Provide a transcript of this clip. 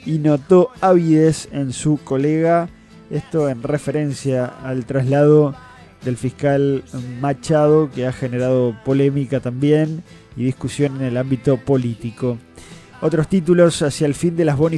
y notó avidez en su colega. Esto en referencia al traslado del fiscal Machado, que ha generado polémica también y discusión en el ámbito político. Otros títulos: hacia el fin de las bonificaciones